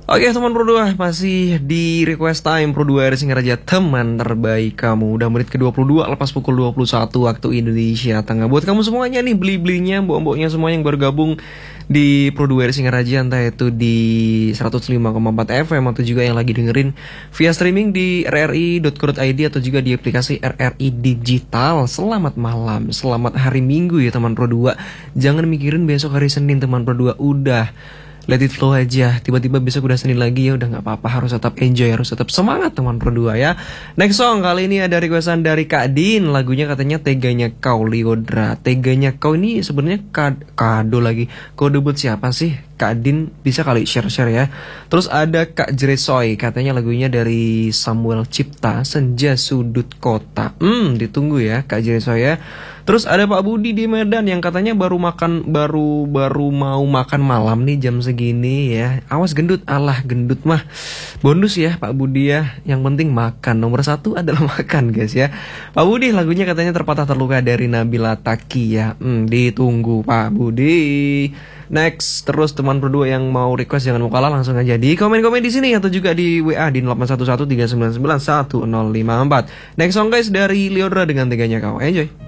Oke teman Pro 2, masih di request time Pro 2 dari Singaraja, teman terbaik kamu. Udah menit ke-22 lepas pukul 21 waktu Indonesia Tengah. Buat kamu semuanya nih, beli-belinya, mbok-mboknya semuanya yang baru gabung di Pro 2 dari Singaraja, entah itu di 105,4 FM atau juga yang lagi dengerin via streaming di rri.co.id atau juga di aplikasi RRI Digital. Selamat malam, selamat hari Minggu ya teman Pro 2. Jangan mikirin besok hari Senin teman Pro 2, udah let it flow aja. Tiba-tiba besok udah Senin lagi, ya udah nggak apa-apa, harus tetap enjoy, harus tetap semangat teman Pro 2 ya. Next song kali ini ada requestan dari Kak Din. Lagunya katanya Teganya Kau Lyodra. Teganya Kau ini sebenarnya kado lagi. Kode buat siapa sih? Kak Din bisa kali share-share ya. Terus ada Kak Jeresoy, katanya lagunya dari Samuel Cipta, Senja Sudut Kota. Ditunggu ya Kak Jeresoy ya. Terus ada Pak Budi di Medan yang katanya baru mau makan malam nih jam segini ya. Awas gendut, alah gendut mah bonus ya Pak Budi ya. Yang penting makan, nomor 1 adalah makan guys ya. Pak Budi lagunya katanya Terpatah Terluka dari Nabila Taki ya. Ditunggu Pak Budi. Next, terus teman Pro 2 yang mau request jangan mau kalah, langsung aja di komen-komen di sini atau juga di WA di 081139911054. Next song guys dari Lyodra dengan Teganya Kau. Enjoy.